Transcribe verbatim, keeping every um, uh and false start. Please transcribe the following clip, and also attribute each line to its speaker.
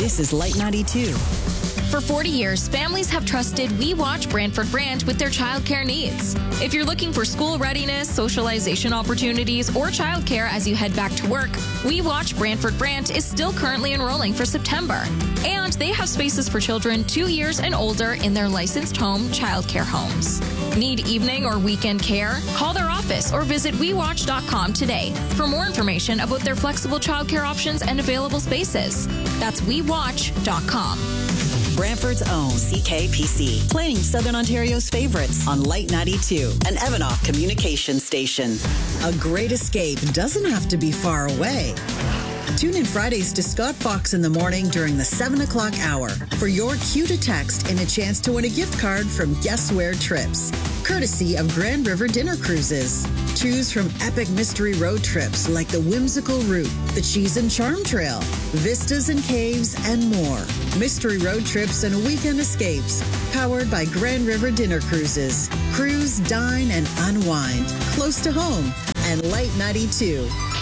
Speaker 1: This is Light ninety-two.
Speaker 2: For forty years, families have trusted We Watch Brantford Brant with their childcare needs. If you're looking for school readiness, socialization opportunities, or childcare as you head back to work, We Watch Brantford Brant is still currently enrolling for September. And they have spaces for children two years and older in their licensed home childcare homes. Need evening or weekend care? Call their office or visit we watch dot com today for more information about their flexible childcare options and available spaces. That's we watch dot com.
Speaker 1: Brantford's own C K P C, playing Southern Ontario's favorites on Light ninety-two, an Evanoff communication station. A great escape doesn't have to be far away. Tune in Fridays to Scott Fox in the morning during the seven o'clock hour for your cue to text and a chance to win a gift card from Guess Where Trips, courtesy of Grand River Dinner Cruises. Choose from epic mystery road trips like the Whimsical Route, the Cheese and Charm Trail, vistas and caves, and more. Mystery road trips and weekend escapes, powered by Grand River Dinner Cruises. Cruise, dine, and unwind close to home. And Light ninety-two,